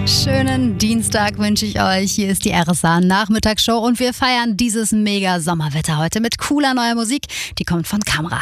Schönen Dienstag wünsche ich euch. Hier ist die RSA Nachmittagsshow und wir feiern dieses mega Sommerwetter heute mit cooler neuer Musik. Die kommt von Kamrat.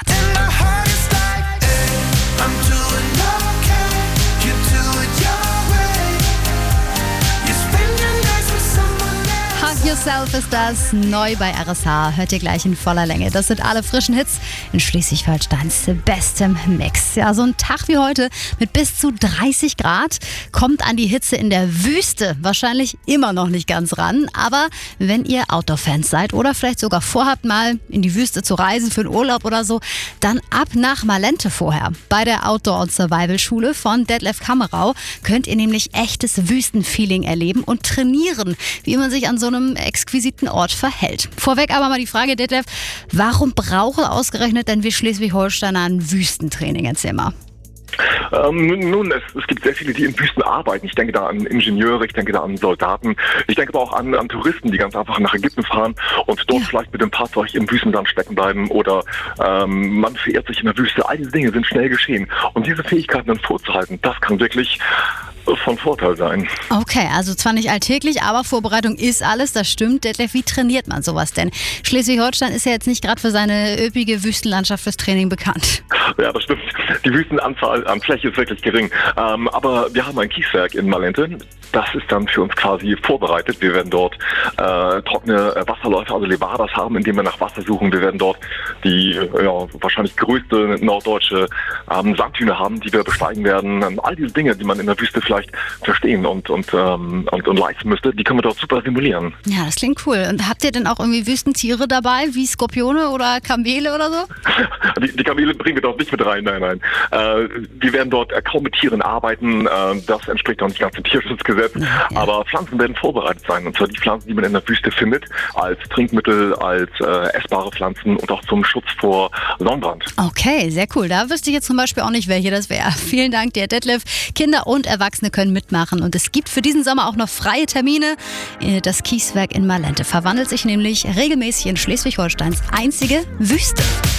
Yourself ist das, neu bei RSH, hört ihr gleich in voller Länge. Das sind alle frischen Hits in Schleswig-Holsteins bestem Mix. Ja, so ein Tag wie heute mit bis zu 30 Grad kommt an die Hitze in der Wüste wahrscheinlich immer noch nicht ganz ran. Aber wenn ihr Outdoor-Fans seid oder vielleicht sogar vorhabt, mal in die Wüste zu reisen für einen Urlaub oder so, dann ab nach Malente vorher. Bei der Outdoor- und Survival-Schule von Detlef Kammerau könnt ihr nämlich echtes Wüstenfeeling erleben und trainieren, wie man sich an so einem exquisiten Ort verhält. Vorweg aber mal die Frage, Detlef, warum brauchen ausgerechnet denn wir Schleswig-Holsteiner ein Wüstentraining? Erzähl mal. Nun, es gibt sehr viele, die in Wüsten arbeiten. Ich denke da an Ingenieure, ich denke da an Soldaten. Ich denke aber auch an Touristen, die ganz einfach nach Ägypten fahren und dort vielleicht mit dem Fahrzeug im Wüstenland stecken bleiben oder man verirrt sich in der Wüste. All diese Dinge sind schnell geschehen. Und diese Fähigkeiten dann vorzuhalten, das kann wirklich von Vorteil sein. Okay, also zwar nicht alltäglich, aber Vorbereitung ist alles, das stimmt. Detlef, wie trainiert man sowas denn? Schleswig-Holstein ist ja jetzt nicht gerade für seine üppige Wüstenlandschaft fürs Training bekannt. Ja, das stimmt. Die Wüstenanzahl an Fläche ist wirklich gering. Aber wir haben ein Kieswerk in Malente. Das ist dann für uns quasi vorbereitet. Wir werden dort trockene Wasserläufe, also Levadas haben, indem wir nach Wasser suchen. Wir werden dort die wahrscheinlich größte norddeutsche Sanddüne haben, die wir besteigen werden. All diese Dinge, die man in der Wüste vielleicht verstehen und leisten müsste, die können wir dort super simulieren. Ja, das klingt cool. Und habt ihr denn auch irgendwie Wüstentiere dabei, wie Skorpione oder Kamele oder so? Die Kamele bringen wir dort nicht mit rein, nein. Wir werden dort kaum mit Tieren arbeiten. Das entspricht auch nicht ganz dem Tierschutzgesetz. Ja. Aber Pflanzen werden vorbereitet sein. Und zwar die Pflanzen, die man in der Wüste findet, als Trinkmittel, als essbare Pflanzen und auch zum Schutz vor Sonnenbrand. Okay, sehr cool. Da wüsste ich jetzt zum Beispiel auch nicht, welche das wäre. Vielen Dank dir, Detlef. Kinder und Erwachsene können mitmachen. Und es gibt für diesen Sommer auch noch freie Termine. Das Kieswerk in Malente verwandelt sich nämlich regelmäßig in Schleswig-Holsteins einzige Wüste.